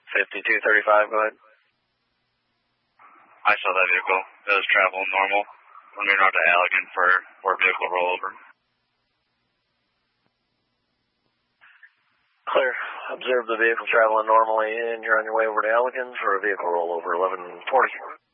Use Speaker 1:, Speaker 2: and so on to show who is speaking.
Speaker 1: 5235, go ahead.
Speaker 2: I saw that vehicle. It was traveling normal when we were out to Allegan for a vehicle rollover.
Speaker 1: Clear. Observe the vehicle traveling normally, and you're on your way over to Allegan for a vehicle rollover, 1140.